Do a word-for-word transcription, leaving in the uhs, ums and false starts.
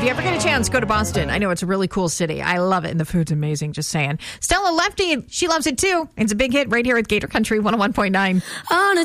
you ever get a chance, go to Boston. I know it's a really cool city. I love it, and the food's amazing, just saying. Stella Lefty, she loves it too. It's a big hit right here at Gator Country one oh one point nine. On a